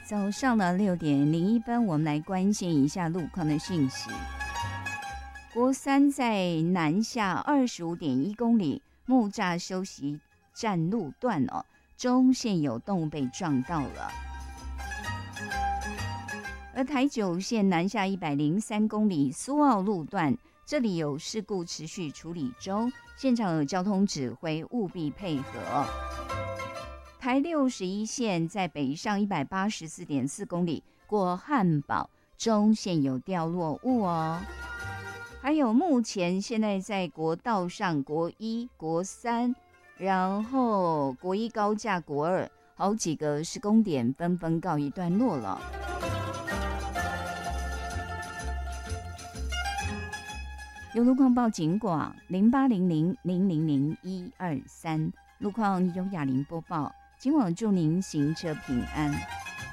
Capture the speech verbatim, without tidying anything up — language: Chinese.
早上的六点零一分，我们来关心一下路况的讯息。国三在南下二十五点一公里木栅休息站路段哦，中线有动物被撞到了。而台九线南下一百零三公里苏澳路段，这里有事故持续处理中，现场有交通指挥，务必配合。台六十一线在北上一百八十四点四公里过汉堡，中线有掉落物哦。还有目前现在在国道上国一、国三，然后国一高架、国二，好几个施工点纷纷告一段落了。有路况报警广零八零零零零零一二三，路况由雅玲播报。今晚祝您行车平安。